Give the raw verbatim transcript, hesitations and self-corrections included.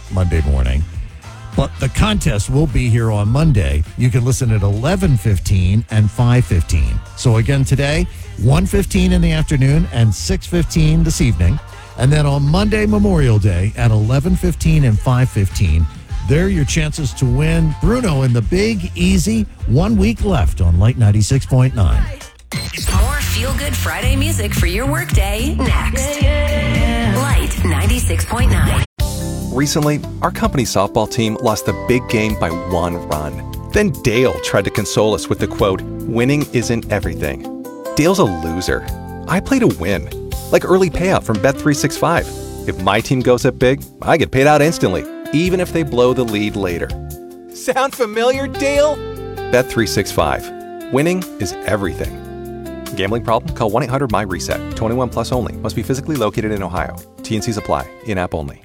Monday morning. But the contest will be here on Monday. You can listen at eleven fifteen and five fifteen. So again today, one fifteen in the afternoon and six fifteen this evening. And then on Monday, Memorial Day at eleven fifteen and five fifteen. There are your chances to win Bruno in the Big Easy. One week left on Light ninety-six point nine. More feel-good Friday music for your workday next. Light ninety-six point nine. Recently, our company softball team lost the big game by one run. Then Dale tried to console us with the quote, "Winning isn't everything." Dale's a loser. I play to win. Like early payout from Bet three sixty-five. If my team goes up big, I get paid out instantly, even if they blow the lead later. Sound familiar, Dale? Bet three sixty-five. Winning is everything. Gambling problem? Call one eight hundred M Y RESET. twenty-one plus only. Must be physically located in Ohio. T and C's apply. In-app only.